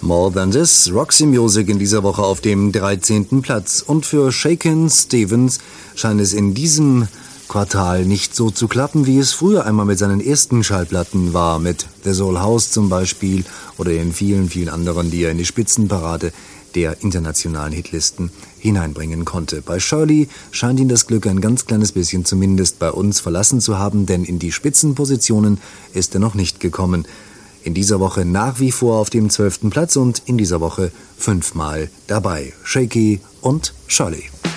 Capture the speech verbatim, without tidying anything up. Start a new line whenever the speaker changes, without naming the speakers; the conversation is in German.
More Than This, Roxy Music in dieser Woche auf dem dreizehnten Platz. Und für Shakin' Stevens scheint es in diesem Quartal nicht so zu klappen, wie es früher einmal mit seinen ersten Schallplatten war, mit The Soul House zum Beispiel oder den vielen, vielen anderen, die er in die Spitzenparade der internationalen Hitlisten hineinbringen konnte. Bei Shirley scheint ihn das Glück ein ganz kleines bisschen zumindest bei uns verlassen zu haben, denn in die Spitzenpositionen ist er noch nicht gekommen. In dieser Woche nach wie vor auf dem zwölften Platz und in dieser Woche fünfmal dabei. Shaky und Shirley.